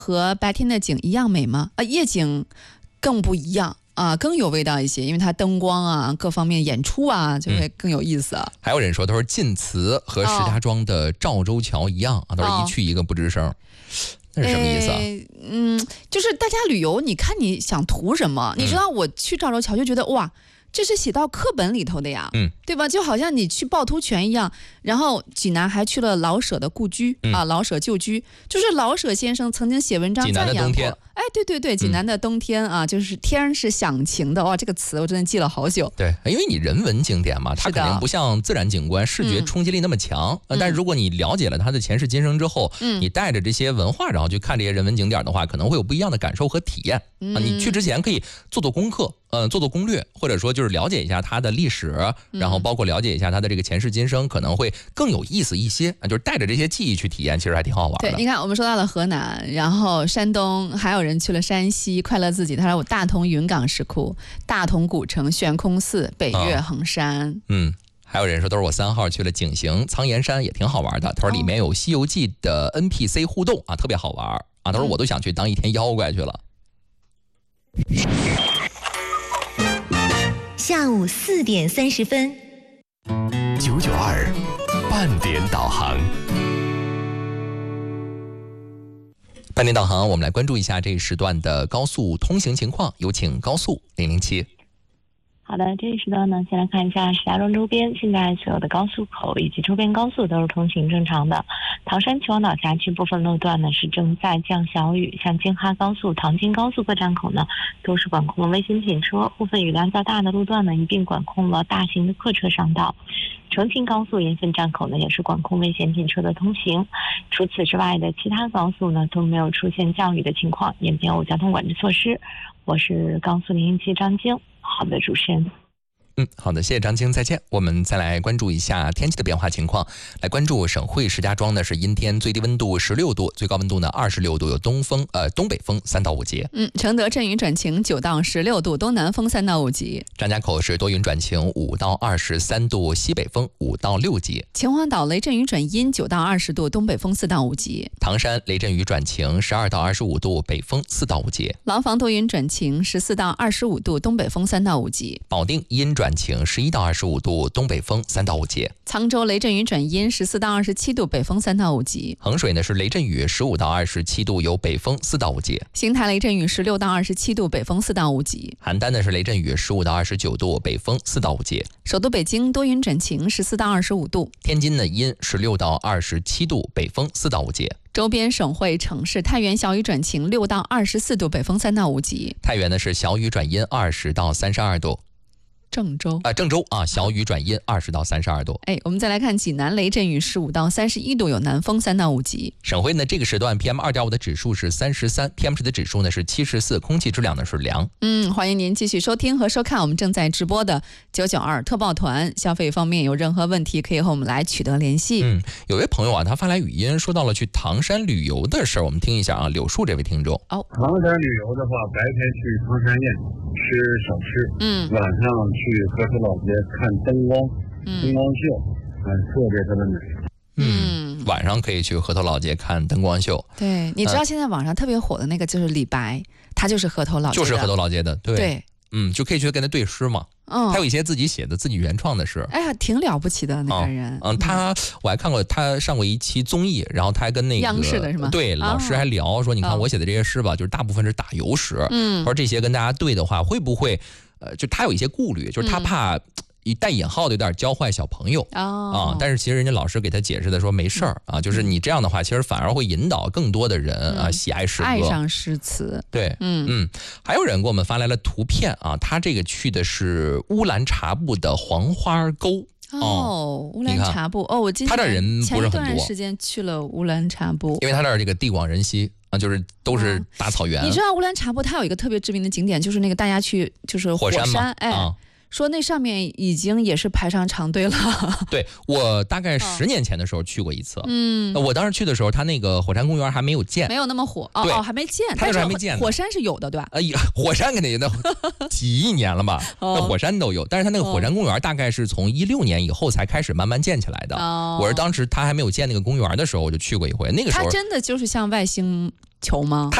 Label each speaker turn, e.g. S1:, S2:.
S1: 和白天的景一样美吗？夜景更不一样啊，更有味道一些，因为它灯光啊，各方面演出啊，就会更有意思啊。
S2: 还有人说，他说晋祠和石家庄的赵州桥一样啊，他说一去一个不吱声。那是什么意思啊？
S1: 就是大家旅游，你看你想图什么？你知道我去赵州桥就觉得哇，这是写到课本里头的呀，对吧？就好像你去趵突泉一样。然后济南还去了老舍的故居啊，老舍旧居，就是老舍先生曾经写文章赞扬过。哎，对，济南的冬天啊，就是天是响晴的哇，这个词我真的记了好久。
S2: 对，因为你人文景点嘛，它肯定不像自然景观视觉冲击力那么强。但是如果你了解了它的前世今生之后，你带着这些文化，然后去看这些人文景点的话，可能会有不一样的感受和体验。你去之前可以做做功课，做做攻略，或者说就是了解一下它的历史，然后包括了解一下它的这个前世今生，可能会更有意思一些。就是带着这些记忆去体验，其实还挺好玩的。
S1: 对，你看我们说到了河南，然后山东，还有人去了山西，快乐自己。他说我大同云冈石窟、大同古城、悬空寺、北岳衡山。
S2: 还有人说都是我3号去了景行苍岩山，也挺好玩的。他说里面有《西游记》的 NPC 互动啊，特别好玩啊。他说我都想去当一天妖怪去了。
S3: 下午4点30分
S4: ，992半点导航。
S2: 半点导航，我们来关注一下这一时段的高速通行情况，有请高速007。
S5: 好的，这一时段呢，先来看一下石家庄周边，现在所有的高速口以及周边高速都是通行正常的。唐山秦皇岛辖区部分路段呢是正在降小雨，像京哈高速、唐京高速各站口呢都是管控了危险品车，部分雨量较大的路段呢一并管控了大型的客车上道。重庆高速沿线站口呢也是管控危险品车的通行。除此之外的其他高速呢都没有出现降雨的情况，也没有交通管制措施。我是高速007张晶。好的，主持人。
S2: 好的，谢谢张晶，再见。我们再来关注一下天气的变化情况。来关注省会石家庄呢是阴天，最低温度16度，最高温度呢26度，有东北风3到5级。
S1: 承德阵雨转晴9到16度，东南风3到5级。
S2: 张家口是多云转晴5到23度，西北风5到6级。
S1: 秦皇岛雷阵雨转阴9到20度，东北风4到5级。
S2: 唐山雷阵雨转晴12到25度，北风4到5级。
S1: 廊坊多云转晴14到25度，东北风3到5级。
S2: 保定阴转晴11到25度，东北风3到5级。
S1: 沧州雷阵雨转阴14到27度，北风3到5级。
S2: 衡水呢是雷阵雨15到27度，有北风4到5级。
S1: 邢台雷阵雨16到27度，北风4到5级。
S2: 邯郸呢是雷阵雨15到29度，北风4到5级。
S1: 首都北京多云转晴14到25度。
S2: 天津呢阴16到27度，北风4到5级。
S1: 周边省会城市太原小雨转晴6到24度，北风3到5级。
S2: 太原呢是小雨转阴20到32度。郑州小雨转阴20到32度。
S1: 我们再来看济南雷阵雨15到31度，有南风3到5级。
S2: 省会呢这个时段 PM2.5 的指数是33， PM10 的指数呢是74，空气质量呢是良。
S1: 欢迎您继续收听和收看我们正在直播的992特报团。消费方面有任何问题可以和我们来取得联系。
S2: 有位朋友啊，他发来语音说到了去唐山旅游的事儿，我们听一下啊。柳树这位听众，
S6: 唐山旅游的话，白天去唐山宴吃小吃，晚上去河头老街看灯光秀，特别特别美。
S2: 晚上可以去河头老街看灯光秀。
S1: 对，你知道现在网上特别火的那个就是李白，他就是河头老街的，
S2: 就是河头老街的，对，就可以去跟他对诗嘛。还有一些自己写的、自己原创的诗，
S1: 挺了不起的那个人。
S2: 我还看过他上过一期综艺，然后他还跟那个
S1: 央视的是吗？
S2: 对，老师还聊说，你看我写的这些诗吧，就是大部分是打油诗。说这些跟大家对的话，会不会就他有一些顾虑，就是他怕带引号的有点教坏小朋友但是其实人家老师给他解释的说没事儿啊，就是你这样的话，其实反而会引导更多的人喜爱诗歌，
S1: 爱上诗词。
S2: 对，还有人给我们发来了图片啊，他这个去的是乌兰察布的黄花沟。
S1: 乌兰察布我今天
S2: 他这人不是很多，
S1: 前一段时间去了乌兰察布，
S2: 因为他这儿这个地广人稀啊，就是都是大草原。
S1: 你知道乌兰察布它有一个特别知名的景点，就是那个大家去就是火山嘛，说那上面已经也是排上长队了。
S2: 对，我大概10年前的时候去过一次。我当时去的时候，它那个火山公园还没有建，
S1: 没有那么火。还没建，
S2: 它那还没建。
S1: 火山是有的，对吧？
S2: 火山肯定那几亿年了吧？那火山都有，但是它那个火山公园大概是从16年以后才开始慢慢建起来的。我是当时它还没有建那个公园的时候，我就去过一回。那个时候
S1: 它真的就是像外星球吗？